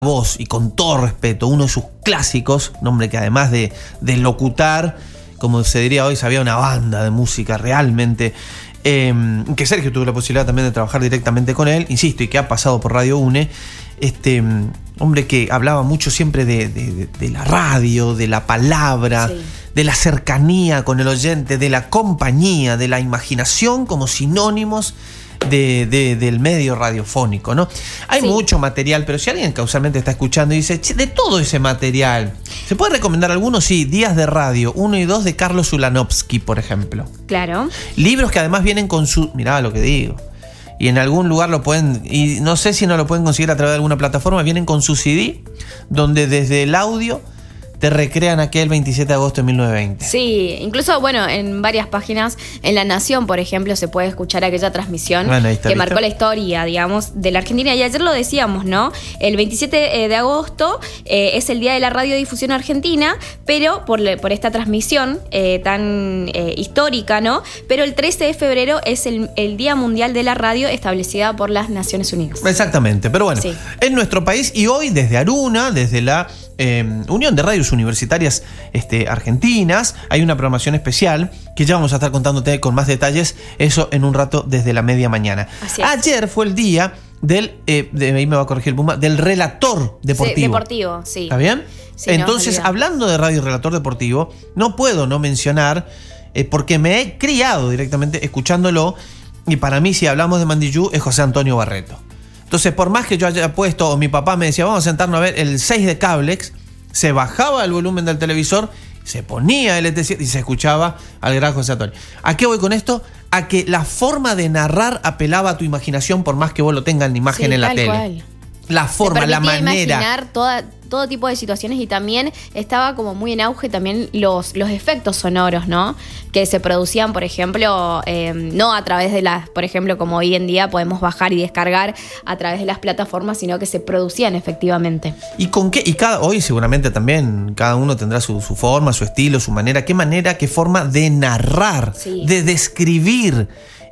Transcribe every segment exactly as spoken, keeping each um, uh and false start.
voz, y con todo respeto, uno de sus clásicos, un hombre que además de, de locutar, como se diría hoy, sabía una banda de música realmente, eh, que Sergio tuvo la posibilidad también de trabajar directamente con él, insisto, y que ha pasado por Radio UNE, este hombre que hablaba mucho siempre de, de, de la radio, de la palabra, sí, de la cercanía con el oyente, de la compañía, de la imaginación como sinónimos De, de, del medio radiofónico, ¿no? Hay sí. mucho material, pero si alguien causalmente está escuchando y dice, de todo ese material, ¿se puede recomendar alguno? Sí, Días de Radio, uno y dos de Carlos Ulanovsky, por ejemplo. Claro. Libros que además vienen con su... Mirá lo que digo. Y en algún lugar lo pueden... Y no sé si no lo pueden conseguir a través de alguna plataforma. Vienen con su C D, donde desde el audio te recrean aquel veintisiete de agosto de mil novecientos veinte. Sí, incluso, bueno, en varias páginas, en La Nación, por ejemplo, se puede escuchar aquella transmisión bueno, está, que ¿listo? marcó la historia, digamos, de la Argentina. Y ayer lo decíamos, ¿no? El veintisiete de agosto eh, es el Día de la Radiodifusión Argentina, pero por, le, por esta transmisión eh, tan eh, histórica, ¿no? Pero el trece de febrero es el, el Día Mundial de la Radio establecida por las Naciones Unidas. Exactamente, pero bueno, sí. en nuestro país y hoy desde Aruna, desde la Eh, Unión de Radios Universitarias este, Argentinas, hay una programación especial que ya vamos a estar contándote con más detalles, eso en un rato desde la media mañana. Ayer fue el día del, eh, de, ahí me va a corregir el Puma, del relator deportivo. Sí, deportivo, sí. ¿Está bien? Sí, Entonces, no, hablando de radio y relator deportivo, no puedo no mencionar, eh, porque me he criado directamente escuchándolo, y para mí, si hablamos de Mandillú, es José Antonio Barreto. Entonces, por más que yo haya puesto, o mi papá me decía, vamos a sentarnos a ver el seis de Cablex, se bajaba el volumen del televisor, se ponía el L T siete y se escuchaba al gran José Antonio. ¿A qué voy con esto? A que la forma de narrar apelaba a tu imaginación, por más que vos lo tengas en imagen sí, en la tal tele. Cual. La forma, la manera. Imaginar toda, todo tipo de situaciones, y también estaba como muy en auge también los, los efectos sonoros, ¿no? Que se producían, por ejemplo, eh, no a través de las, por ejemplo, como hoy en día podemos bajar y descargar a través de las plataformas, sino que se producían efectivamente. ¿Y con qué? Y cada, hoy seguramente también cada uno tendrá su, su forma, su estilo, su manera. ¿Qué manera, qué forma de narrar, sí. de describir?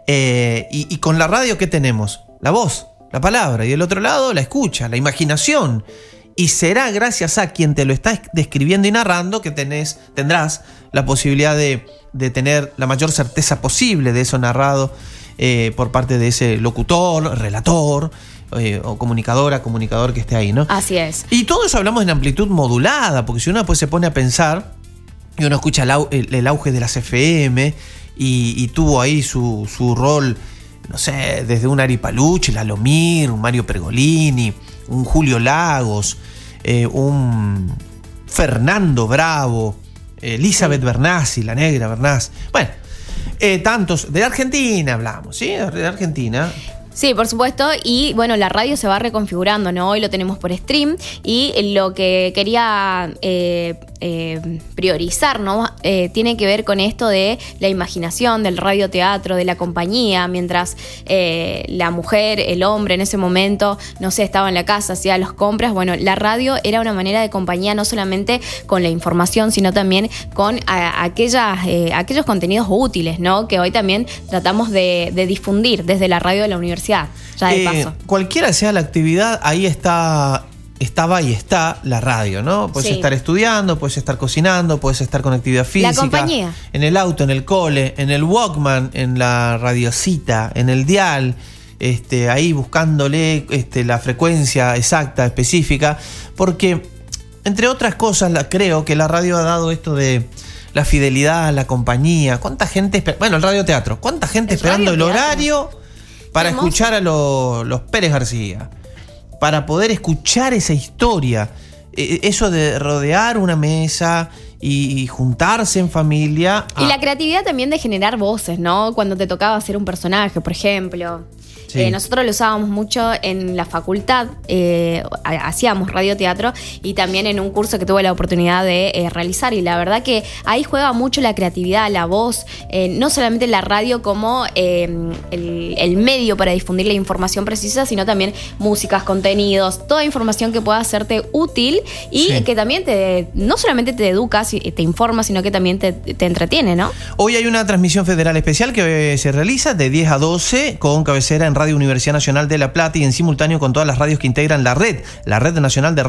Eh, y, y con la radio, ¿qué tenemos? La voz, la palabra, y del otro lado la escucha, la imaginación. Y será gracias a quien te lo está describiendo y narrando que tenés, tendrás la posibilidad de, de tener la mayor certeza posible de eso narrado eh, por parte de ese locutor, relator eh, o comunicadora, comunicador que esté ahí, ¿no? Así es. Y todo eso hablamos en amplitud modulada, porque si uno después se pone a pensar y uno escucha el, el, el auge de las F M y, y tuvo ahí su, su rol, no sé, desde un Ari Paluch, Lalo Mir, un Mario Pergolini, un Julio Lagos, eh, un Fernando Bravo, eh, Elizabeth sí. Bernassi, la negra Bernassi. Bueno, eh, tantos. De Argentina hablamos, ¿sí? De Argentina. Sí, por supuesto, y bueno, la radio se va reconfigurando, ¿no? Hoy lo tenemos por stream, y lo que quería eh, eh, priorizar, ¿no? Eh, tiene que ver con esto de la imaginación, del radioteatro, de la compañía, mientras eh, la mujer, el hombre en ese momento, no sé, estaba en la casa, hacía las compras. Bueno, la radio era una manera de compañía no solamente con la información, sino también con a, aquellas, eh, aquellos contenidos útiles, ¿no? Que hoy también tratamos de, de difundir desde la radio de la universidad. Ya de eh, paso. Cualquiera sea la actividad, ahí está, estaba y está la radio, ¿no? Puedes sí. estar estudiando, puedes estar cocinando, puedes estar con actividad física. La compañía. En el auto, en el cole, en el Walkman, en la radiocita, en el dial, este, ahí buscándole este, la frecuencia exacta, específica, porque, entre otras cosas, la, creo que la radio ha dado esto de la fidelidad, la compañía. ¿Cuánta gente esper- Bueno, el radioteatro. ¿Cuánta gente el esperando el horario para escuchar a los, los Pérez García, para poder escuchar esa historia, eh, eso de rodear una mesa y, y juntarse en familia? Y ah. la creatividad también de generar voces, ¿no? Cuando te tocaba hacer un personaje, por ejemplo. Sí. Eh, nosotros lo usábamos mucho en la facultad, eh, hacíamos radioteatro, y también en un curso que tuve la oportunidad de eh, realizar, y la verdad que ahí juega mucho la creatividad, la voz, eh, no solamente la radio como eh, el, el medio para difundir la información precisa, sino también músicas, contenidos, toda información que pueda hacerte útil y sí. que también te, no solamente te educa, te informa, sino que también te, te entretiene, ¿no? Hoy hay una transmisión federal especial que se realiza de diez a doce con cabecera en Radio Universidad Nacional de La Plata y en simultáneo con todas las radios que integran la red, la Red Nacional de